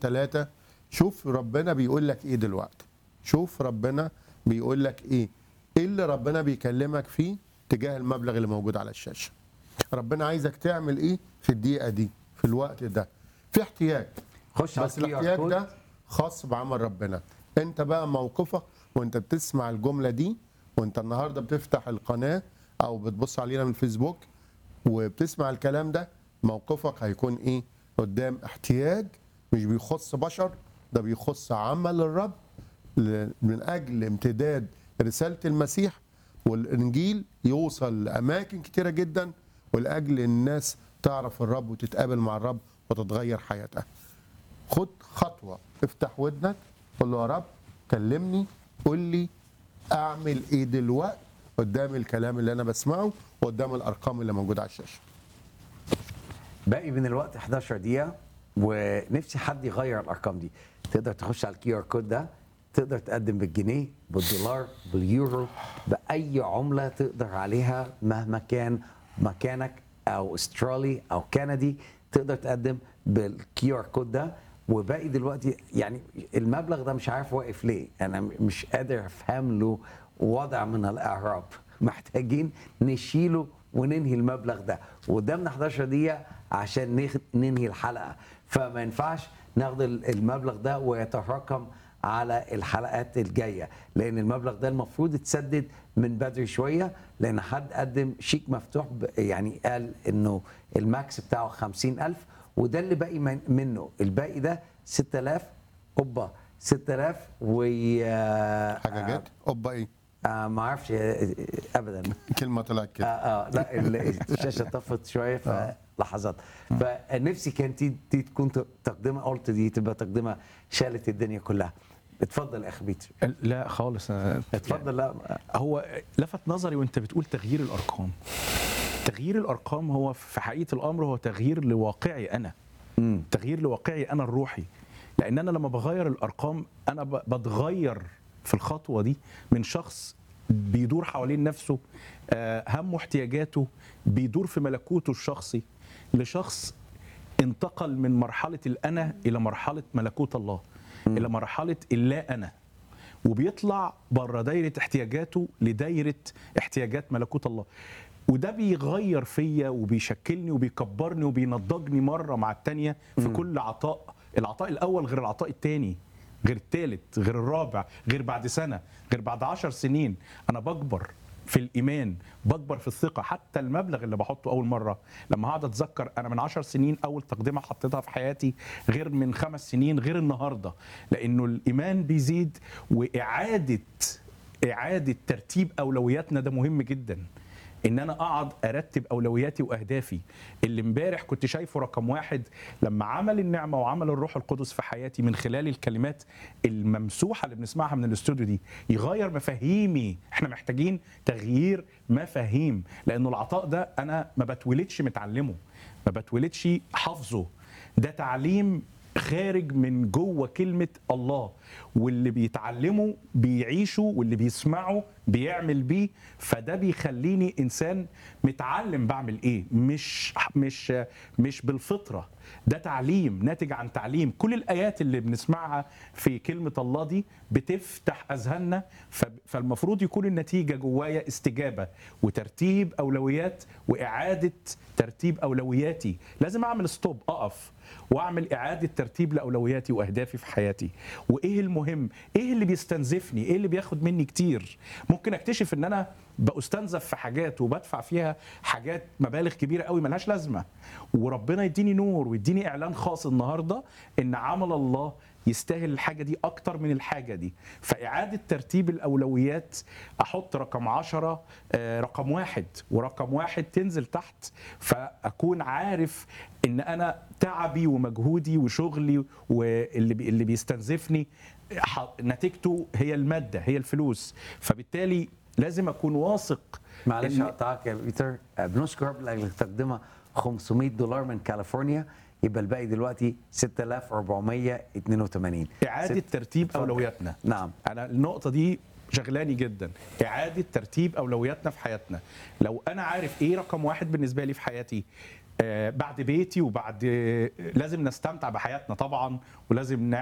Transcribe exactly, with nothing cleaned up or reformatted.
ثلاثة. شوف ربنا بيقول لك ايه دلوقتي، شوف ربنا بيقول لك ايه، ايه اللي ربنا بيكلمك فيه تجاه المبلغ اللي موجود على الشاشة. ربنا عايزك تعمل ايه في الدقيقة دي، في الوقت ده، في احتياج، خش على بس الكيو ار الاحتياج كود. ده خاص بعمل ربنا. انت بقى موقفك وانت بتسمع الجملة دي، وانت النهاردة بتفتح القناة او بتبص علينا من الفيسبوك وبتسمع الكلام ده، موقفك هيكون ايه قدام احتياج مش بيخص بشر، ده بيخص عمل الرب ل- من اجل امتداد رسالة المسيح والانجيل يوصل لاماكن كتيرة جدا، ولاجل الناس تعرف الرب وتتقابل مع الرب وتتغير حياتها. خد خطوة، افتح ودنك، قول له يا رب كلمني، قول لي اعمل ايه دلوقتي قدام الكلام اللي انا بسمعه وقدام الارقام اللي موجودة على الشاشة. باقي من الوقت احداشر دقيقة، ونفسي حد يغير الارقام دي. تقدر تخش على الكيو ار كود ده، تقدر تقدم بالجنيه، بالدولار، باليورو، باي عمله تقدر عليها مهما كان مكانك، او استرالي او كندي، تقدر تقدم بالكيو ار كود ده. وباقي دلوقتي يعني المبلغ ده مش عارف واقف ليه، انا مش قادر افهم له وضع من الاعراب. محتاجين نشيله وننهي المبلغ ده، وقدامنا احداشر دقيقه عشان نخ- ننهي الحلقه، فما ينفعش ناخد المبلغ ده ويتراكم على الحلقات الجايه، لان المبلغ ده المفروض يتسدد من بدري شويه، لان حد قدم شيك مفتوح ب- يعني قال انه الماكس بتاعه خمسين ألف، وده اللي باقي من- منه. الباقي ده ستة آلاف. اوبا ستة آلاف و حاجة جت اوبا ايه آه ما اعرفش آه، ابدا. كلمة طلعت آه كده. اه لا ال- الشاشه طفت شويه آه. فلحظات. فنفسي كانت دي, دي تكون تقدمه، قلت دي تبقى تقدمه شالت الدنيا كلها. اتفضل يا اخ بيتر. لا خالص، أنا اتفضل. لا هو لفت نظري وانت بتقول تغيير الارقام. تغيير الارقام هو في حقيقه الامر هو تغيير لواقعي انا، امم تغيير لواقعي انا الروحي. لان انا لما بغير الارقام انا ب- بتغير في الخطوه دي من شخص بيدور حوالين نفسه، آه، همه واحتياجاته بيدور في ملكوته الشخصي، لشخص انتقل من مرحله الانا الى مرحله ملكوت الله، الى مرحله اللا انا، وبيطلع بره دايره احتياجاته لدايره احتياجات ملكوت الله. وده بيغير فيا وبيشكلني وبيكبرني وبينضجني مره مع التانيه في كل عطاء. العطاء الاول غير العطاء التاني، غير التالت، غير الرابع، غير بعد سنه، غير بعد عشر سنين. انا بكبر في الايمان، بكبر في الثقه. حتى المبلغ اللي بحطه اول مره لما هقعد اتذكر انا من عشر سنين اول تقدمه حطيتها في حياتي غير من خمس سنين غير النهارده، لانه الايمان بيزيد. واعاده اعاده ترتيب اولوياتنا ده مهم جدا، ان انا اقعد ارتب اولوياتي واهدافي. اللي امبارح كنت شايفه رقم واحد لما عمل النعمه وعمل الروح القدس في حياتي من خلال الكلمات الممسوحه اللي بنسمعها من الاستوديو دي، يغير مفاهيمي. احنا محتاجين تغيير مفاهيم، لانه العطاء ده انا ما بتولدش متعلمه، ما بتولدش حافظه، ده تعليم خارج من جوه كلمة الله، واللي بيتعلمه بيعيشه، واللي بيسمعه بيعمل بيه. فده بيخليني إنسان متعلم بعمل إيه، مش مش مش بالفطرة. ده تعليم ناتج عن تعليم. كل الآيات اللي بنسمعها في كلمة الله دي بتفتح أذهاننا، فالمفروض يكون النتيجة جوايا استجابة وترتيب أولويات وإعادة ترتيب أولوياتي. لازم أعمل ستوب، أقف واعمل اعاده ترتيب لاولوياتي واهدافي في حياتي. وايه المهم، ايه اللي بيستنزفني، ايه اللي بياخد مني كتير. ممكن اكتشف ان انا بستنزف في حاجات وبدفع فيها حاجات مبالغ كبيره قوي ملهاش لازمه، وربنا يديني نور ويديني اعلان خاص النهارده ان عمل الله يستاهل الحاجه دي اكتر من الحاجه دي. فاعاده ترتيب الاولويات، احط رقم عشرة آه، رقم واحد، ورقم واحد تنزل تحت، فاكون عارف ان انا تعبي ومجهودي وشغلي واللي بي اللي بيستنزفني ح- نتيجته هي الماده، هي الفلوس. فبالتالي لازم اكون واثق. معلش إن- هقطعك يا بيتر. آه، بنشكر رب لاجل تقدمه خمسمائة دولار من كاليفورنيا، يبقى الباقي دلوقتي ستة آلاف وأربعمائة واثنين وثمانين. إعادة ست- ترتيب اتفضل. أولوياتنا. نعم. أنا النقطة دي شغلاني جدا، إعادة ترتيب أولوياتنا في حياتنا. لو أنا عارف إيه رقم واحد بالنسبة لي في حياتي، آه، بعد بيتي وبعد لازم نستمتع بحياتنا طبعا، ولازم